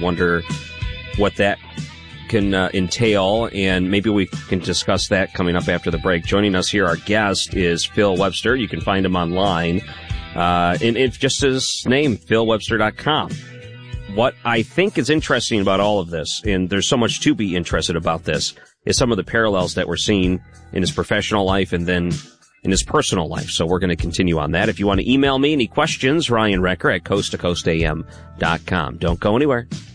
wonder what that can entail, and maybe we can discuss that coming up after the break. Joining us here, our guest is Phil Webster. You can find him online in just his name, philwebster.com. What I think is interesting about all of this, and there's so much to be interested about this, is some of the parallels that we're seeing in his professional life and then in his personal life. So we're going to continue on that. If you want to email me any questions, Ryan Recker at coasttocoastam.com. Don't go anywhere.